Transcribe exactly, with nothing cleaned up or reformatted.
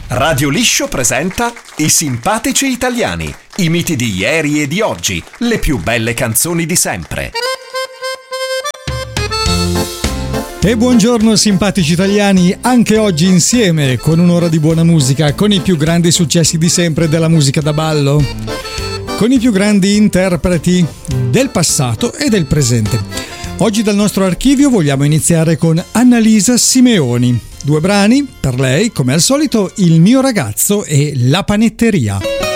Radio Liscio presenta I simpatici italiani, i miti di ieri e di oggi, le più belle canzoni di sempre. E buongiorno simpatici italiani, anche oggi insieme con un'ora di buona musica, con i più grandi successi di sempre della musica da ballo, con i più grandi interpreti del passato e del presente. Oggi dal nostro archivio vogliamo iniziare con Annalisa Simeoni. Due brani per lei, come al solito, Il mio ragazzo e La panetteria.